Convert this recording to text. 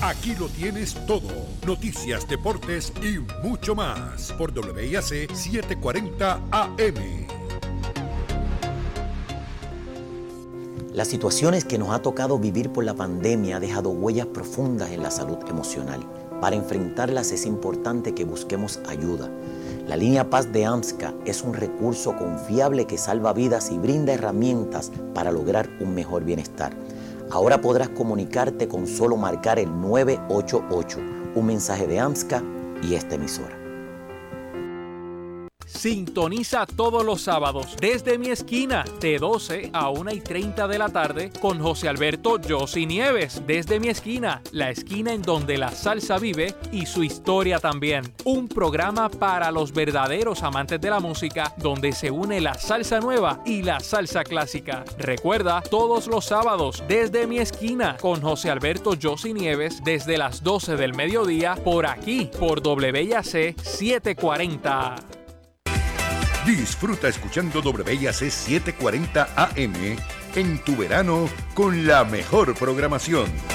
Aquí lo tienes todo. Noticias, deportes y mucho más. Por WIAC 740 AM. Las situaciones que nos ha tocado vivir por la pandemia ha dejado huellas profundas en la salud emocional. Para enfrentarlas es importante que busquemos ayuda. La línea Paz de AMSCA es un recurso confiable que salva vidas y brinda herramientas para lograr un mejor bienestar. Ahora podrás comunicarte con solo marcar el 988, un mensaje de AMSCA y esta emisora. Sintoniza todos los sábados desde mi esquina de 12 a 1:30 de la tarde con José Alberto Yossi Nieves. Desde mi esquina, la esquina en donde la salsa vive y su historia también. Un programa para los verdaderos amantes de la música donde se une la salsa nueva y la salsa clásica. Recuerda, todos los sábados desde mi esquina con José Alberto Yossi Nieves desde las 12 del mediodía por aquí, por WIAC 740. Disfruta escuchando WIAC 740 AM en tu verano con la mejor programación.